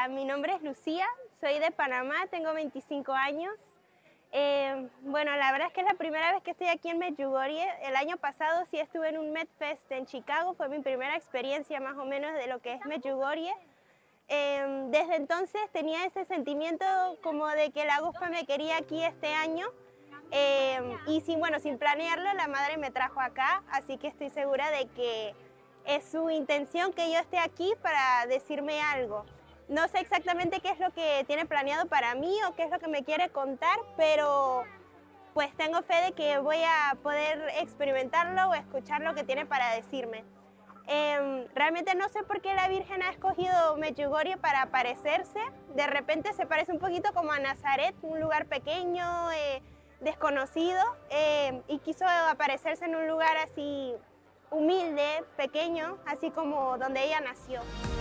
mi nombre es Lucía, soy de Panamá, tengo 25 años. Bueno, la verdad es que es la primera vez que estoy aquí en Medjugorje. El año pasado sí estuve en un MedFest en Chicago, fue mi primera experiencia más o menos de lo que es Medjugorje. Desde entonces tenía ese sentimiento como de que la AGUSPA me quería aquí este año. Y sin planearlo, la madre me trajo acá, así que estoy segura de que es su intención que yo esté aquí para decirme algo. No sé exactamente qué es lo que tiene planeado para mí o qué es lo que me quiere contar, pero pues tengo fe de que voy a poder experimentarlo o escuchar lo que tiene para decirme. Realmente no sé por qué la Virgen ha escogido Medjugorje para aparecerse. De repente se parece un poquito como a Nazaret, un lugar pequeño, desconocido, y quiso aparecerse en un lugar así humilde, pequeño, así como donde ella nació.